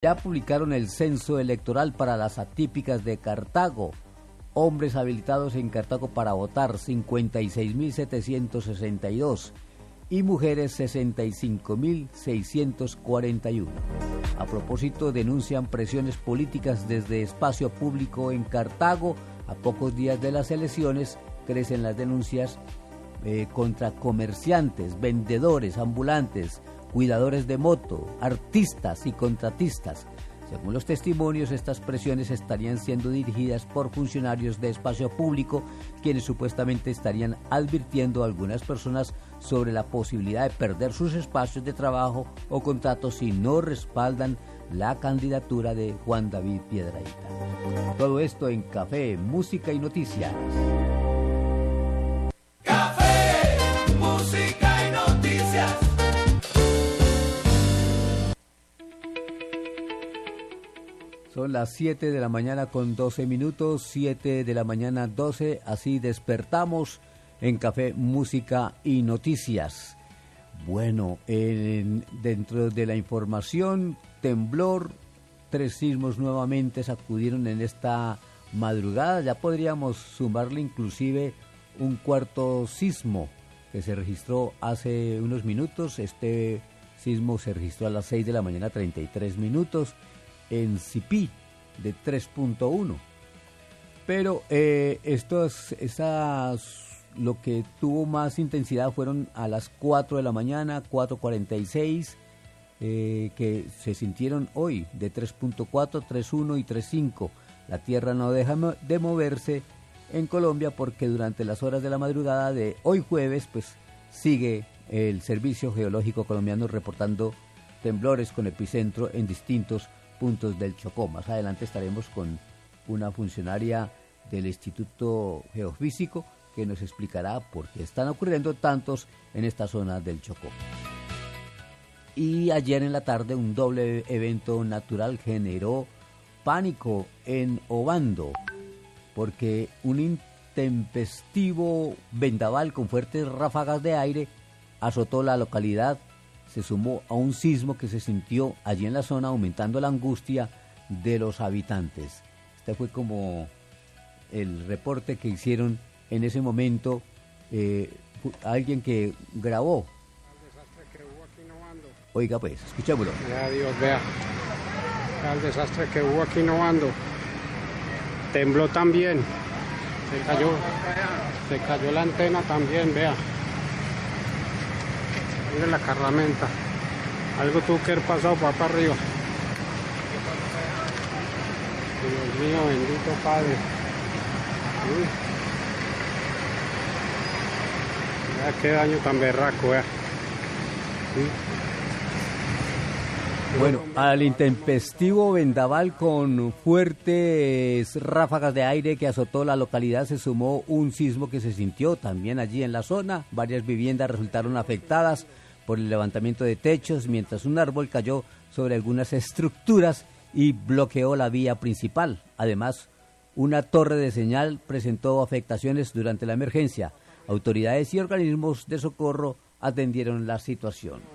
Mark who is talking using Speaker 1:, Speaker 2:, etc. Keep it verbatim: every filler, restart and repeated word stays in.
Speaker 1: Ya publicaron el censo electoral para las atípicas de Cartago. Hombres habilitados en Cartago para votar, cincuenta y seis mil setecientos sesenta y dos. Y mujeres, sesenta y cinco mil seiscientos cuarenta y uno. A propósito, denuncian presiones políticas desde espacio público en Cartago. A pocos días de las elecciones crecen las denuncias eh, contra comerciantes, vendedores, ambulantes, cuidadores de moto, artistas y contratistas. Según los testimonios, estas presiones estarían siendo dirigidas por funcionarios de espacio público, quienes supuestamente estarían advirtiendo a algunas personas sobre la posibilidad de perder sus espacios de trabajo o contratos si no respaldan la candidatura de Juan David Piedrahita. Todo esto en Café, Música y Noticias.
Speaker 2: Café, Música y Noticias.
Speaker 1: Son las siete de la mañana con doce minutos, siete de la mañana doce, así despertamos en Café, Música y Noticias. Bueno, en, dentro de la información, temblor, tres sismos nuevamente sacudieron en esta madrugada. Ya podríamos sumarle inclusive un cuarto sismo que se registró hace unos minutos. Este sismo se registró a las seis de la mañana, treinta y tres minutos. En Sipí de tres punto uno, pero eh, estos, esas, lo que tuvo más intensidad fueron a las cuatro de la mañana, cuatro cuarenta y seis, eh, que se sintieron hoy de tres punto cuatro, tres punto uno y tres punto cinco. La tierra no deja de moverse en Colombia porque durante las horas de la madrugada de hoy jueves, pues sigue el Servicio Geológico Colombiano reportando temblores con epicentro en distintos puntos del Chocó. Más adelante estaremos con una funcionaria del Instituto Geofísico que nos explicará por qué están ocurriendo tantos en esta zona del Chocó. Y ayer en la tarde un doble evento natural generó pánico en Obando porque un intempestivo vendaval con fuertes ráfagas de aire azotó la localidad. Se sumó a un sismo que se sintió allí en la zona, aumentando la angustia de los habitantes. Este fue como el reporte que hicieron en ese momento, eh, alguien que grabó.
Speaker 3: El desastre que hubo aquí en Obando.
Speaker 1: Oiga pues, escuchémoslo.
Speaker 3: Vea Dios, vea. Vea el desastre que hubo aquí en Obando. Tembló también. Se cayó, se cayó la antena también, vea. Mire la carramenta. Algo tuvo que haber pasado para, para arriba. Dios mío, bendito Padre. Uy. Vea qué daño tan berraco, vea. Uy.
Speaker 1: Bueno, al intempestivo vendaval con fuertes ráfagas de aire que azotó la localidad se sumó un sismo que se sintió también allí en la zona. Varias viviendas resultaron afectadas por el levantamiento de techos, mientras un árbol cayó sobre algunas estructuras y bloqueó la vía principal. Además, una torre de señal presentó afectaciones durante la emergencia. Autoridades y organismos de socorro atendieron la situación.